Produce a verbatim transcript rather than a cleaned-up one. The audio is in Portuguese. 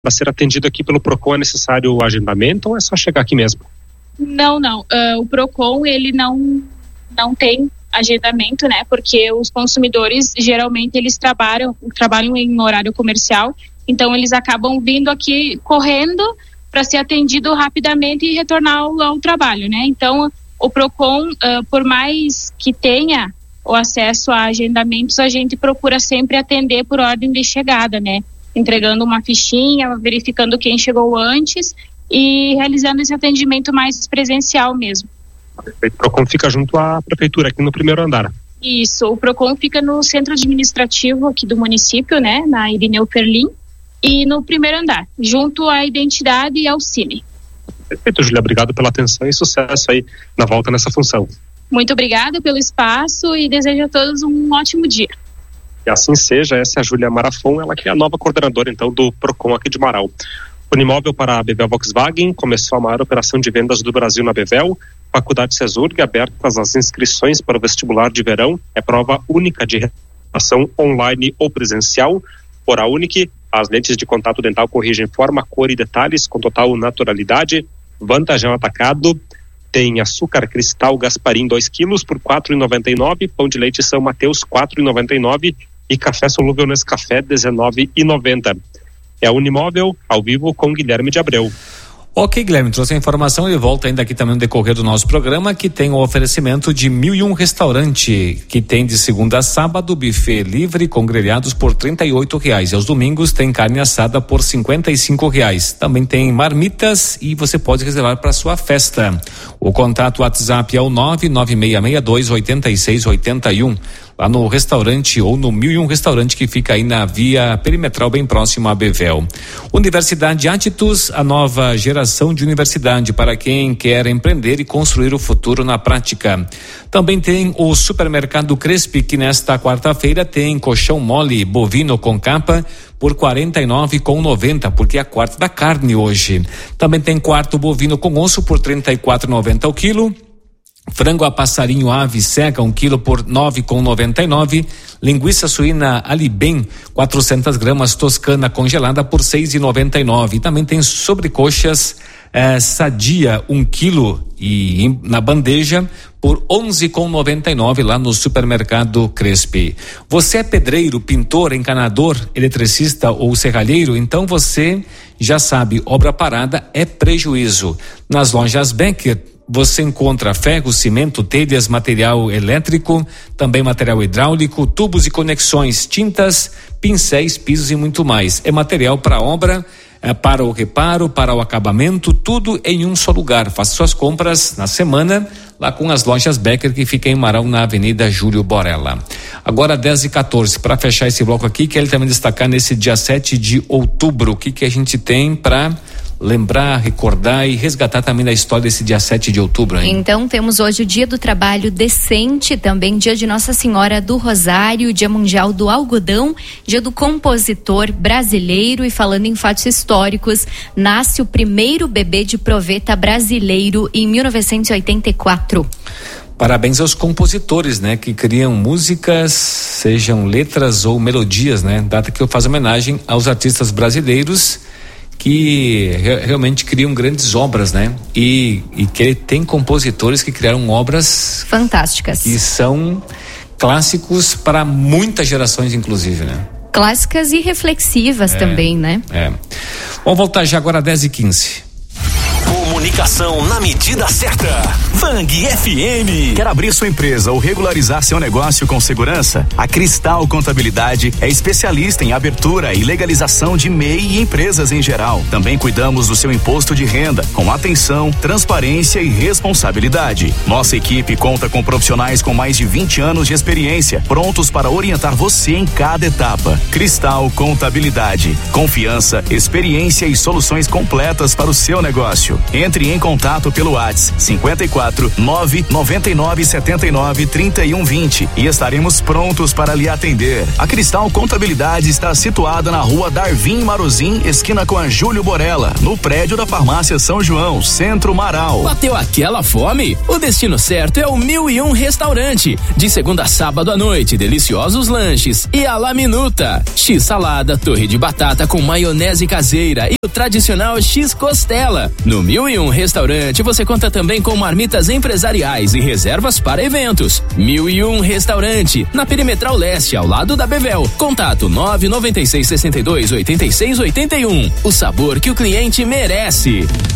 para ser atendido aqui pelo Procon é necessário o agendamento ou é só chegar aqui mesmo? Não, não. Uh, o Procon, ele não, não tem agendamento, né? Porque os consumidores, geralmente, eles trabalham, trabalham em horário comercial, então eles acabam vindo aqui correndo para ser atendido rapidamente e retornar ao, ao trabalho, né? Então, o Procon, uh, por mais que tenha o acesso a agendamentos, a gente procura sempre atender por ordem de chegada, né? Entregando uma fichinha, verificando quem chegou antes e realizando esse atendimento mais presencial mesmo. Perfeito. O Procon fica junto à prefeitura, aqui no primeiro andar. Isso, o Procon fica no centro administrativo aqui do município, né? Na Irineu Perlim, e no primeiro andar, junto à identidade e ao Cine. Perfeito, Júlia, obrigado pela atenção e sucesso aí na volta nessa função. Muito obrigada pelo espaço e desejo a todos um ótimo dia. E assim seja, essa é a Júlia Marafon, ela que é a nova coordenadora então do Procon aqui de Marau. O Unimóvel para a Bevel Volkswagen começou a maior operação de vendas do Brasil na Bevel. Faculdade Cesurg, abertas as inscrições para o vestibular de verão, é prova única de redação online ou presencial. Por a Unic, as lentes de contato dental corrigem forma, cor e detalhes com total naturalidade. Vantajão atacado, tem açúcar cristal Gasparim dois quilos por quatro reais e noventa e nove centavos, pão de leite São Mateus quatro reais e noventa e nove centavos e café solúvel Nescafé dezenove reais e noventa centavos. É a Unimóvel, ao vivo com Guilherme de Abreu. Ok, Guilherme, trouxe a informação e volta ainda aqui também no decorrer do nosso programa, que tem o oferecimento de Mil e Um Restaurante, que tem de segunda a sábado buffet livre com grelhados por trinta e oito reais. E aos domingos tem carne assada por cinquenta e cinco reais. Também tem marmitas e você pode reservar para sua festa. O contato WhatsApp é o nove nove seis seis dois oito seis oito um. Lá no restaurante ou no Mil e Um Restaurante, que fica aí na via perimetral bem próximo à Bevel. Universidade Attitus, a nova geração de universidade para quem quer empreender e construir o futuro na prática. Também tem o supermercado Crespi, que nesta quarta-feira tem colchão mole bovino com capa por quarenta e nove reais e noventa centavos, porque é a quarta da carne hoje. Também tem quarto bovino com osso por trinta e quatro reais e noventa centavos o quilo. Frango a passarinho ave cega, um quilo por nove reais e noventa e nove centavos. Linguiça suína Alibem, quatrocentas gramas toscana congelada por seis reais e noventa e nove centavos. E também tem sobrecoxas eh, sadia, um quilo e em, na bandeja por onze reais e noventa e nove centavos lá no supermercado Crespi. Você é pedreiro, pintor, encanador, eletricista ou serralheiro? Então você já sabe, obra parada é prejuízo. Nas lojas Becker você encontra ferro, cimento, telhas, material elétrico, também material hidráulico, tubos e conexões, tintas, pincéis, pisos e muito mais. É material para obra, é para o reparo, para o acabamento, tudo em um só lugar. Faça suas compras na semana lá com as lojas Becker, que fica em Marau, na Avenida Júlio Borella. Agora dez e quatorze, para fechar esse bloco aqui, quero também destacar nesse dia sete de outubro, o que que a gente tem para lembrar, recordar e resgatar também da história desse dia sete de outubro, hein? Então temos hoje o Dia do Trabalho Decente, também Dia de Nossa Senhora do Rosário, Dia Mundial do Algodão, Dia do Compositor Brasileiro. E falando em fatos históricos, nasce o primeiro bebê de proveta brasileiro em mil novecentos e oitenta e quatro. Parabéns aos compositores, né, que criam músicas, sejam letras ou melodias, né? Data que eu faço homenagem aos artistas brasileiros que re- realmente criam grandes obras, né? E, e que tem compositores que criaram obras fantásticas, que são clássicos para muitas gerações, inclusive, né? Clássicas e reflexivas é, também, né? É. Vamos voltar já agora às dez e quinze. Comunicação na medida certa. Fang F M. Quer abrir sua empresa ou regularizar seu negócio com segurança? A Cristal Contabilidade é especialista em abertura e legalização de M E I e empresas em geral. Também cuidamos do seu imposto de renda, com atenção, transparência e responsabilidade. Nossa equipe conta com profissionais com mais de vinte anos de experiência, prontos para orientar você em cada etapa. Cristal Contabilidade. Confiança, experiência e soluções completas para o seu negócio. Entre entre em contato pelo WhatsApp cinquenta e quatro, nove noventa e nove, setenta e nove, trinta e um, vinte e estaremos prontos para lhe atender. A Cristal Contabilidade está situada na rua Darvin Marozin, esquina com a Júlio Borella, no prédio da Farmácia São João, Centro Marau. Bateu aquela fome? O destino certo é o Mil e Um Restaurante. De segunda a sábado à noite, deliciosos lanches e a la minuta. X salada, torre de batata com maionese caseira e o tradicional X costela. No Mil e Um Restaurante você conta também com marmitas empresariais e reservas para eventos. Mil e Um Restaurante, na Perimetral Leste, ao lado da Bevel. Contato nove nove seis, sessenta e dois, oitenta e seis, oitenta e um. O sabor que o cliente merece.